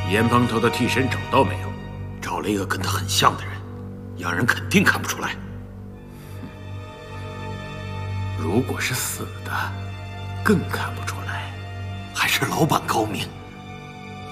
严帮头的替身找到没有？ 找了一个跟他很像的人，洋人肯定看不出来。 如果是死的，更看不出来。 还是老板高明。